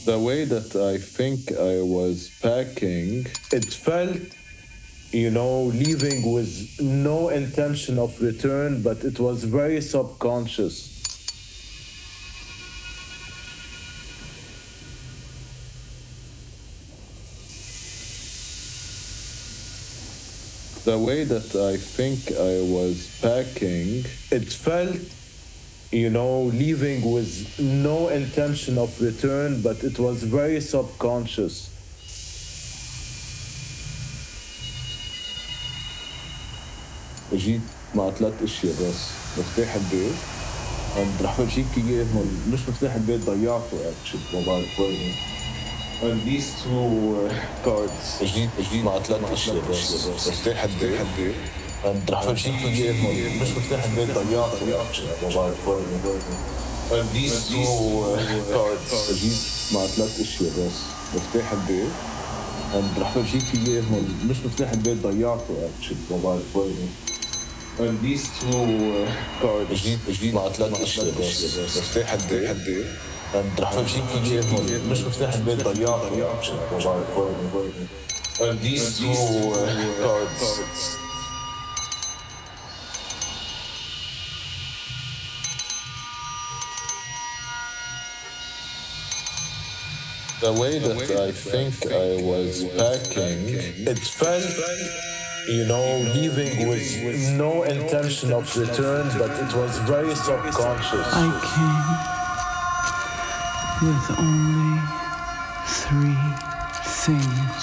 The way that I think I was packing, it felt, leaving with no intention of return, but it was very subconscious. The way that I think I was packing, it felt, leaving with no intention of return, but it was very subconscious. جيت مع ثلاث اشياء بس: مفتاح البيت، رح فرجيك اياهم، مش مفتاح البيت ضيعته اكشلي ما بعرف وين. And these two cards. جيت مع ثلاث اشياء بس: مفتاح البيت، رح فرجيك اياهم، مش مفتاح البيت ضيعته اكشلي ما بعرف وين. And these two cards. جيت مع ثلاث اشياء بس: مفتاح البيت، رح فرجيك اياهم، مش مفتاح البيت ضيعته اكشلي ما بعرف وين. And these two cards. جديد مع ثلاث اشياء بس: مفتاح البيت، رح فرجيك اياهم، مش مفتاح البيت ضيعته ما بعرف وين. And these two cards. The way that I think I was packing, it felt, leaving with no intention of return, but it was very subconscious. I came with only 3 things.